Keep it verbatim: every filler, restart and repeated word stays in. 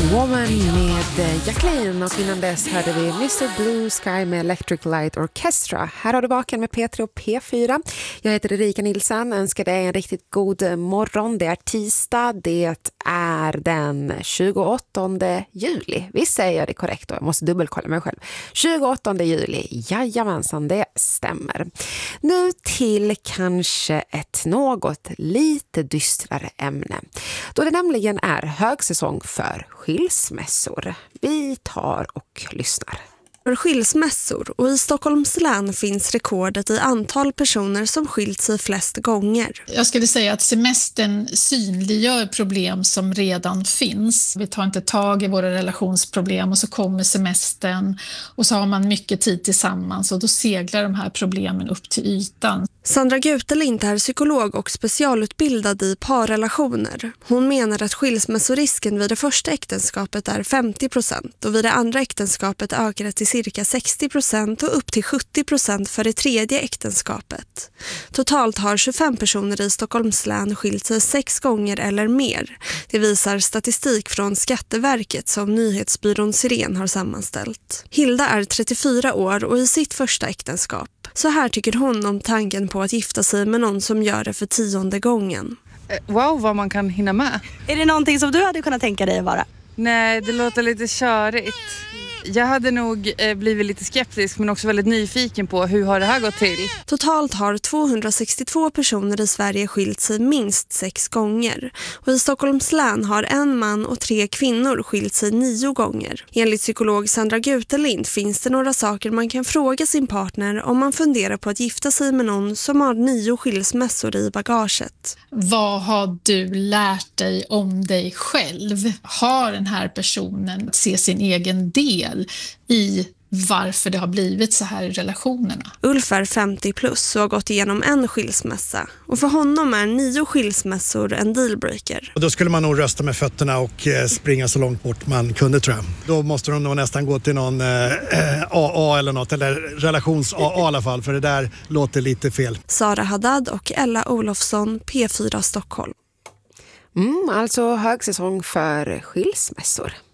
Woman med Jacqueline och innan dess hörde vi mister Blue Sky med Electric Light Orchestra. Här har du Vaken med P tre och P fyra. Jag heter Erika Nilsson, önskar dig en riktigt god morgon. Det är tisdag, det är den tjugoåttonde juli. Visst säger jag det korrekt då, jag måste dubbelkolla mig själv. tjugoåttonde juli, jajamensan, det stämmer. Nu till kanske ett något lite dystrare ämne. Då det nämligen är högsäsong för skilsmässor. Vi tar och lyssnar. För skilsmässor och i Stockholms län finns rekordet i antal personer som skilt sig flest gånger. Jag skulle säga att semestern synliggör problem som redan finns. Vi tar inte tag i våra relationsproblem och så kommer semestern och så har man mycket tid tillsammans och då seglar de här problemen upp till ytan. Sandra Gutelind är psykolog och specialutbildad i parrelationer. Hon menar att skilsmässorisken vid det första äktenskapet är femtio procent och vid det andra äktenskapet ökar det till cirka sextio procent och upp till sjuttio procent för det tredje äktenskapet. Totalt har tjugofem personer i Stockholms län skilt sig sex gånger eller mer. Det visar statistik från Skatteverket som nyhetsbyrån Siren har sammanställt. Hilda är trettiofyra år och i sitt första äktenskap. Så här tycker hon om tanken på att gifta sig med någon som gör det för tionde gången. Wow, vad man kan hinna med. Är det någonting som du hade kunnat tänka dig att vara? Nej, det låter lite körigt. Jag hade nog eh, blivit lite skeptisk men också väldigt nyfiken på hur har det här gått till. Totalt har tvåhundrasextiotvå personer i Sverige skilt sig minst sex gånger. Och i Stockholms län har en man och tre kvinnor skilt sig nio gånger. Enligt psykolog Sandra Gutelind finns det några saker man kan fråga sin partner om man funderar på att gifta sig med någon som har nio skilsmässor i bagaget. Vad har du lärt dig om dig själv? Har den här personen se sin egen del i varför det har blivit så här i relationerna? Ulf är femtio plus och har gått igenom en skilsmässa. Och för honom är nio skilsmässor en dealbreaker. Och då skulle man nog rösta med fötterna och eh, springa så långt bort man kunde, tror jag. Då måste de nog nästan gå till någon eh, A A eller något, eller relations-A A i alla fall, för det där låter lite fel. Sara Haddad och Ella Olofsson, P fyra Stockholm. Mm, alltså högsäsong för skilsmässor.